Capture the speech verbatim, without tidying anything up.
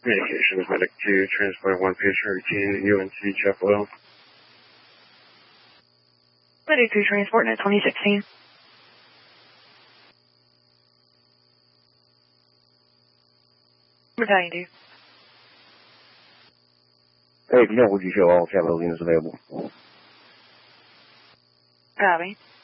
Communication is Medic two, transport one patient routine, U N C Chapel. Medic two transport at twenty sixteen. Battalion two. Hey, if you don't, would you show all Chapel Hill units available? Copy.